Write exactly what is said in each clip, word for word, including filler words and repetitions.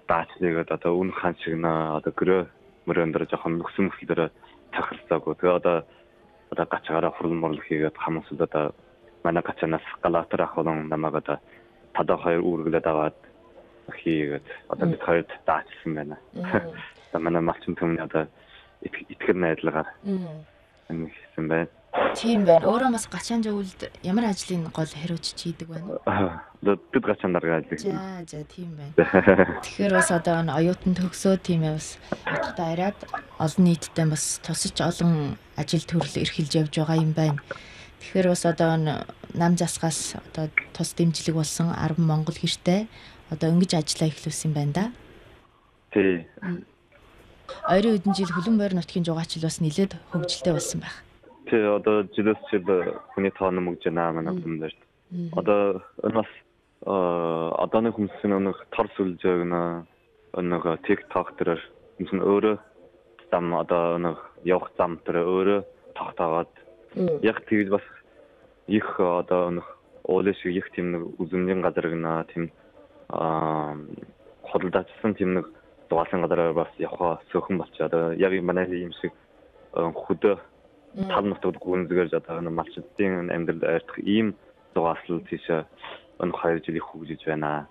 даачлаад одоо үн хаан шиг нэ одоо гөрөө мөрөн дээр жоохон нүксэн мөсөл дээр тахарцаагүй. Тэгээ одоо одоо гачаараа хурлан морлол хийгээд хамаас одоо манай гачаанаас галаатар ах болон намайг одоо тадаа хоёр үүргэлээд аваад хийгээд одоо бид хоёрд даачсан байна. Одоо манай малчин төмний одоо итгэр найдлагаар энэ хийсэн байна. Тийм байна. Өөрөө бас гачаан зөвлөлд ямар ажлын гол хариуцч хийдэг байна? Одоо бид гачаан дарга ажилладаг. За за тийм байна. Тэгэхээр бас одоо энэ оюутан төгсөө тийм ээ бас хотод ирээд олон нийттэй бас тусч олон ажил төрөл эрхэлж явж байгаа юм байна. Тэгэхээр бас одоо энэ нам засгаас одоо тус дэмжлэг болсон арван Монгол гэртэй одоо ингэж ажиллаа эхлүүлсэн байна да. Тий. Ойрын хэдэн жил хөлөн бойр нутгийн жугаачл бас нэлээд хөгжилтэй болсон байх. Тий одоо жилээс жил хүний тоо нэмэгдэж байна манай хүмүүст. Одоо энэ бас одооны хүмүүсийн нэг тор сүлжээг нэг TikTok дээр энэ өөрөө зам одоо нэг явах зам дээр өөрөө тогтоогоод яг тэгж бас их одоо нэг уулын шиг их тийм нэг үзмжийн газар гэнэ тийм аа хөдөлдөөсөн тийм нэг дугаалсан газараар бас явах сөөхөн болчих. Одоо яг манай юм шиг хөдөө тал нутагд гүнзгэрж одоо малчдын амьдралд ойртох ийм дугаалал тийш энэ хоёр жил их хөгжиж байна.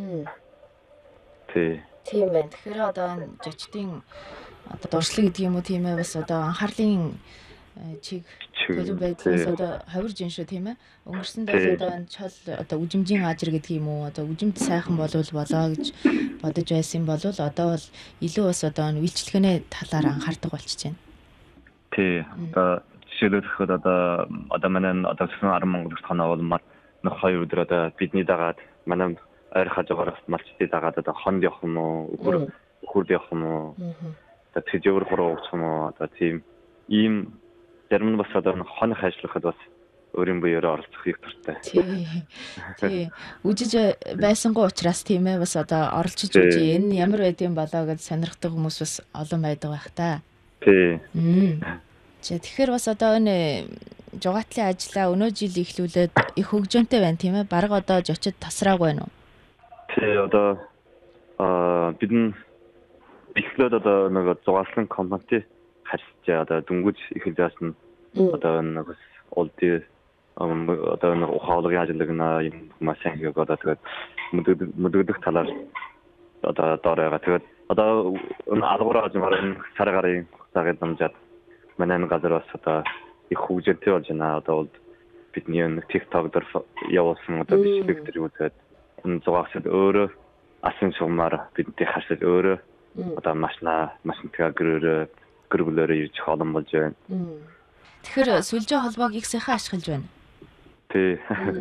Тий. Тийм байна. Тэгэхээр одоо жочдын одоо дуршлаг гэдэг юм уу тийм ээ бас одоо анхаарлын чиг төлөв байдлаас одоо ховирж ин шүү тийм ээ. Өнгөрсөндөө одоо энэ чол одоо үжимжийн ажир гэдэг юм уу одоо үжимд сайхан болвол болоо гэж бодож байсан бол одоо бол илүү бас одоо үйлчлэгээний талаар анхаардаг болчихж байна. Тий. Одоо жишээлбэл одоо одоо манай одоо арван Монгол хоноо бол нэг хоёр өдөр одоо бидний дагаад манай ойр хажуугаар малчдын дагаад одоо хонд явах юм уу өхөр өхөрд явах юм уу одоо тэжээр хуруу өгч юм уу одоо тийм ийм зарим нь бас одоо хоног ажиллахад бас өөрийн буюураа оролцох их туртай. Тий. Тий. Үжиж байсангүй учраас тийм ээ бас одоо оролцож үжи энэ ямар байдсан болоо гэж сонирхдаг хүмүүс бас олон байдаг байх та. Тий. За тэгэхээр бас одоо энэ жугаатлын ажлаа өнөө жил эхлүүлээд их хөгжөөнтэй байна тийм ээ. Бараг одоо жочид тасраагүй байна уу? Тий одоо аа бидэн эхлээд одоо нэг зугаалсан компани харьцаж одоо дөнгөж эхэлж яасан одоо нэг улдын одоо нэг ухаалгын ажиллагна юм маш сайн хийгээд одоо тэгээд мэдэгдэх талаар одоо дооройгоо тэгээд одоо алгуур ажмаар энэ сар гарын цагт дамжаад манай энэ газар бас одоо их хөгжөлтэй болж байна. Одоо бидний нэг TikTok дээр явуулсан одоо бичлэг төр үзээд энэ зугаагчид өөрөө асан шугамар бидэнтэй харьцаж өөрөө одоо машина машинтгаа гэрээр гэрүүлээрээ ирж холон болж байна. Тэгэхээр сүлжээ холбоог их сайхан ашиглаж байна. Тий.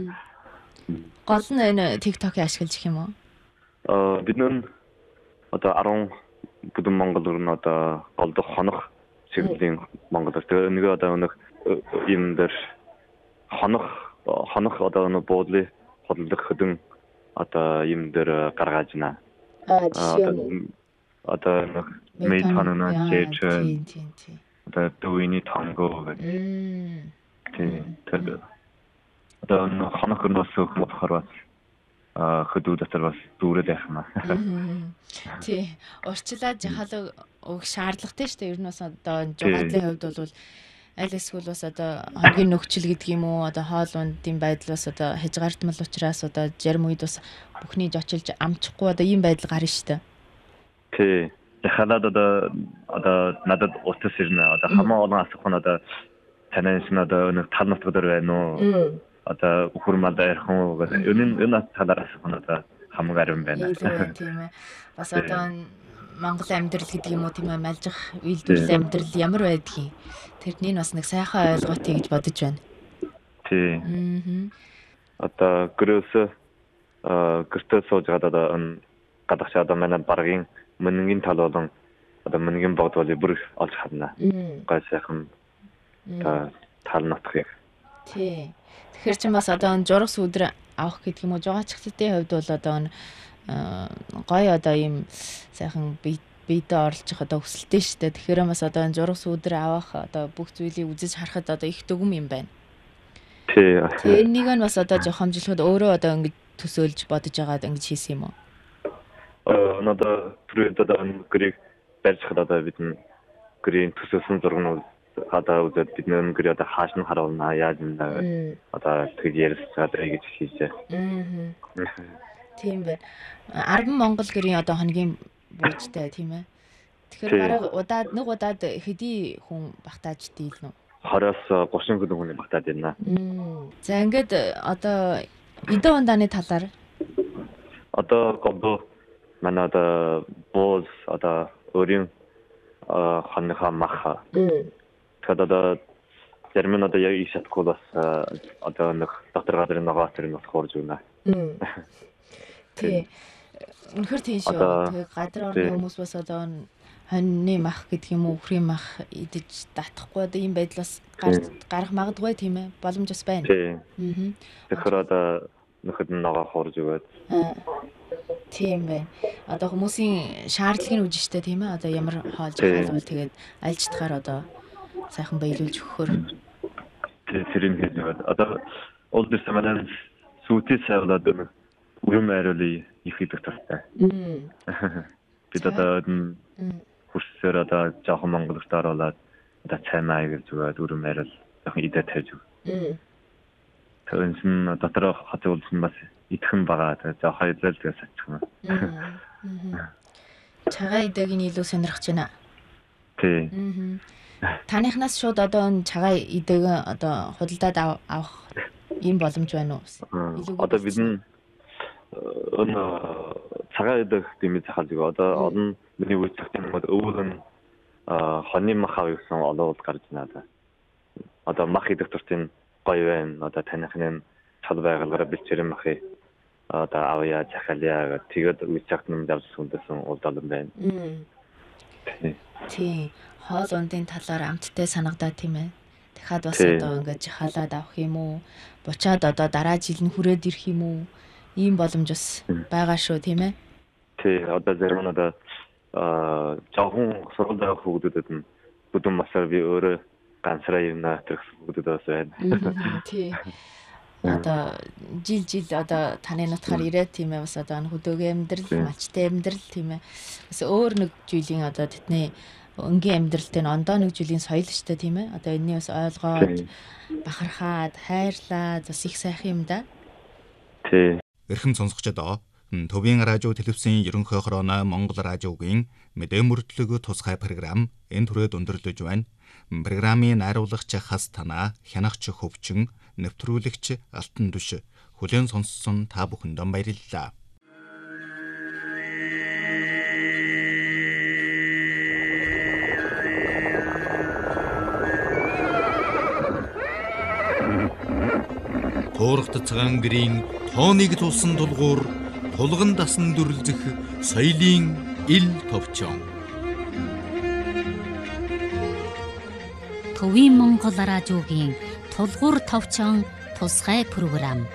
Гол нь энэ TikTok-ийг ашиглаж их юм уу? Аа бид нэр одоо арван бүдүүн Монгол өрн одоо голдох хонох чиглэлийн Монгол. Тэгээ нэг одоо нэг юм дээр хонох хонох одоо нэг буудлын хотлох хөдөн одоо юм дээр гаргаж байна. Аа жишээ нь одоо нэг мэд ханана чэж одоо дүүний танго гэдэг. Тий. Тэр одоо хонох өрнөөс болохоор бас а хөдөө дотор бас дүүрэл байх юм аа. Тий. Урчлаад жахал өг шаардлагатай шүү дээ. Ер нь бас одоо жугаатлын хувьд бол аль эсвэл бас одоо хоногийн нөхцөл гэдэг юм уу одоо хоол ундын байдал бас одоо хязгаардмал учраас одоо зарим үед бас бүхний жочилж амчихгүй одоо ийм байдал гарна шүү дээ. Тий. Яхалаад одоо одоо надад утас ирнэ одоо хамаа олон асуух нь одоо танаас нь одоо нэг тал нутгаар байна уу? Одоо өхөр мандаа ярих уу гэдэг. Энэ энэ талаараас нь одоо хамаг арим байна. Тийм ээ. Бас одоо Монгол амьдрал гэдэг юм уу тийм ээ малжих үйлдвэрлэл амьдрал ямар байдгийг тэрнийг бас нэг сайхан ойлгоотыг гэж бодож байна. Тий. Аа. Одоо гэрээс аа гэртээ сууж гадаа одоо гадагш одоо манай баргийн мөнгийн тал болон одоо мөнгийн богд бол бүр олж харна. Гай сайхан та тал нутгийг. Тий. Тэгэхээр чи бас одоо жураг сүдэр авах гэдэг юм уу жугаачглалтын хувьд бол одоо гой одоо ийм сайхан биедээ оролцох одоо хүсэлтэй шүү дээ. Тэгэхээр бас одоо жураг сүдэр авах одоо бүх зүйлийг үзэж харахад одоо их дүгм юм байна. Тий. Энийг нь бас одоо жохомжлоход өөрөө одоо ингэж төсөөлж бодож байгаад ингэж хийсэн юм уу? надад түрээд гэрийг барьж хадаа бидний гэрийн төсөөсөн зургнууд хадаа үзээд бид нэр гэрээ одоо хааш нь харуулна яаж юм одоо тэг ярьсаад гэж хийжээ. Тийм бай. арван Монгол гэрийн одоо хоногийн буужтай тийм ээ. Тэгэхээр бараг удаад нэг удаад хэдий хүн багтааж дийл нүү? Хараас гурван хүний багтаад байна. За ингээд одоо эдэн ундааны талаар одоо гомдо манай одоо боос одоо өрийн ханха маха. Тэгэхээр одоо зарим нь одоо яг их шатгүй бас одоо нэг доктор газрын нөгөө тэр нь бас хуурж байна. Тий. Үнэхээр тийм шүү. Тэгээ гадар орны хүмүүс бас одоо хоньны мах гэдэг юм уу, үхрийн мах идэж татахгүй одоо ийм байдлаас гарах магадгүй тийм ээ. Боломж бас байна. Тий. Тэгэхээр одоо нөхөд нь нөгөө хуурж өгөөд. Тийм байна. Одоо хүмүүсийн шаардлагыг үүж штэ тийм ээ. Одоо ямар хоолж хаалбал тэгээд аль ч тахаар одоо сайхан баялуулж өгөхөр. Тэр юм хэлээд одоо олдос самадан сүйтэй савлаад үрм айруулъя их идэх тастай. Бид одоо хүрсээр одоо жоохон монголчууд оруулаад одоо цаймаа гэж зүгээр үрм айрал жоохон идэ тавьж өг. Тэрнээс нь дотроо хатуулсан бас идэхэн байгаа. Тэгээ жоохон идэл тэгээ саччихна. Цагаан идэгийн илүү сонирхож байна. Тий. Таныхнаас шууд одоо цагаан идэг одоо худалдаад авах ийм боломж байна уу? Одоо бид нь өн цагаан идэг гэмээр захалж байгаа. Одоо олон миний үйлчлэгчийн хүмүүс өвөр нь хоны мах авах гэсэн олоод гарч байна. Одоо мах идэх туртын гоё байна. Одоо таныхны цал байгaalаараа бэлчээрэн махыг одоо авъя захалъя тэгээд үйлчлэгч нь давж хүндэсэн улдаалan байна. Тий. Хоол ундын талаар амттай санагдаа тийм ээ. Дахиад бас одоо ингэж халаад авах юм уу? Бучаад одоо дараа жил нь хүрээд ирэх юм уу? Ийм боломж бас байгаа шүү тийм ээ. Тий, одоо зарим нь одоо аа жоохон сургууль хүүхдүүдэд нь бүдүүн масаар би өөрөө ганцраа юм наатрах хүүхдүүд бас байна. Тий. Одоо жил жил одоо таны нутгаар ирээд тийм ээ бас одоо хөдөөгийн амьдрал, малчтай амьдрал тийм ээ. Бас өөр нэг жилийн одоо тэдний өнгийн амьдралтай ондоо нэг жилийн соёл штэ тийм ээ. Одоо энэний бас ойлгоод бахархаад хайрлаад бас их сайхан юм да. Тий. Эрхэм сонсогчдоо Төвийн радио телевизийн ерөнхий хорооны Монгол радиогийн мэдээ мөрдлөг тусгай програм энэ түрээд өндөрлөж байна. Программын найруулагч Хас Танаа, хянагч Хөвчин, нэвтрүүлэгч Алтан Түш хүлээн сонссон та бүхэндээ баярлалаа. Туурхт цагаан гэрийн тооныг тулсан тулгуур тулган дасан дүрлзэх соёлын ил товчон. Төвийн Монгол радиогийн тулгуур товчон тусгай програм.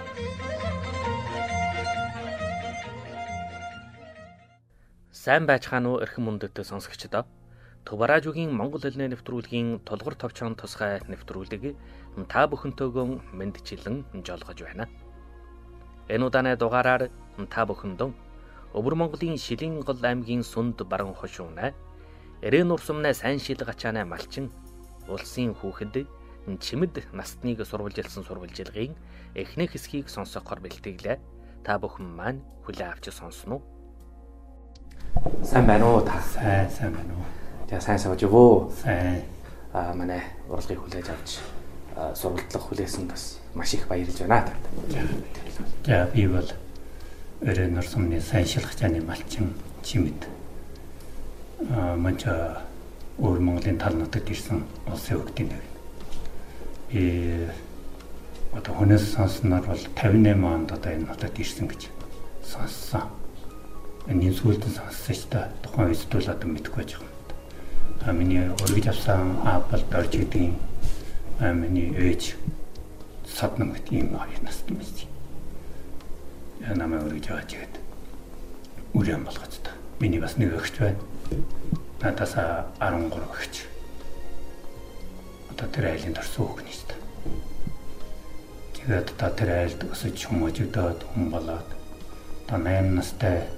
Сайн байцгаана уу эрхэм мөндөд сонсогчдоо. Төв радиогийн Монгол хэлний нэвтрүүлгийн тулгуур товчон тусгай нэвтрүүлгийг та бүхэнтэйгөө мэндчилэн жолгож байна. Энэ удааны дугаараар та бүхэндөө Өвөр Монголын Шилэн гол аймгийн Сүнд баран хошуунай Эрен урсамнай сайн шил гачаанай малчин улсын хүүхэд чимэд настныг сурвалжилсан сурвалжилгын эхний хэсгийг сонсохоор бэлтгэлээ. Та бүхэн маань хүлээн авч сонсноо. Сайн байна уу та? Сайн сайн байна уу? За сайн сууж өгөө. Сайн. Аа манай уралгыг хүлээж авч сургалтлах хүлээсэн бас маш их баярлж байна та. За би бол Эрен урсамны сайн шил гачааны малчин чимэд аа манча Өвөр Монголын тал нутагт ирсэн улсын хүүхдийн нэг. Би одоо хүнээс сонсноор бол тавин найман онд одоо энэ нутагт ирсэн гэж сонссон. Энэ сүүлдэн сонссон ч та тухайн үед л одоо мэдгүй байж байгаа. А миний өргөж авсан аав бол дорж гэдэг а миний ээж саднам гэдэг юм хоёр настай байсан. Я намайг өргөж аваад игээд үрэн болгож та. Миний бас нэг эгч байна. Надаас арван гурав эгч. Одоо тэр айлын дорсон хүүхний ч та. Тэгээд одоо тэр айлд өсөж хүмүүжигдээд хүн болоод одоо найман настай